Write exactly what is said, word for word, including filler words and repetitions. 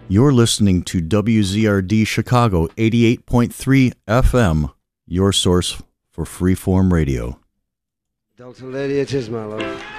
You're listening to W Z R D Chicago eighty-eight point three F M, your source for freeform radio. Delta Lady, it is my love.